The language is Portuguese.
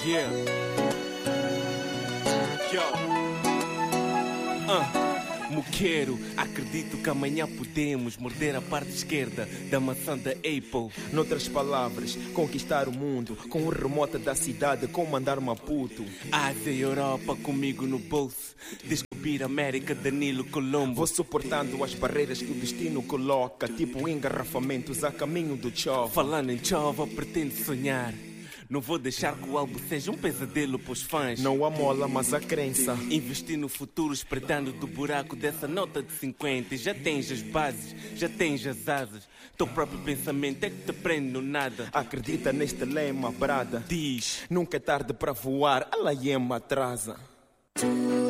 Yeah. Yo. Moqueiro, acredito que amanhã podemos morder a parte esquerda da maçã da Apple. Noutras palavras, conquistar o mundo com o remoto da cidade, comandar Maputo. Ásia e Europa comigo no bolso, descobrir América, Danilo Colombo. Vou suportando as barreiras que o destino coloca, tipo engarrafamentos a caminho do chove. Falando em chova, pretendo sonhar. Não vou deixar que o álbum seja um pesadelo pros fãs. Não a mola, mas a crença. Investir no futuro espreitando do buraco dessa nota de 50. E já tens as bases, já tens as asas. Teu próprio pensamento é que te prende no nada. Acredita neste lema, brada. Diz: nunca é tarde para voar, a laiema atrasa.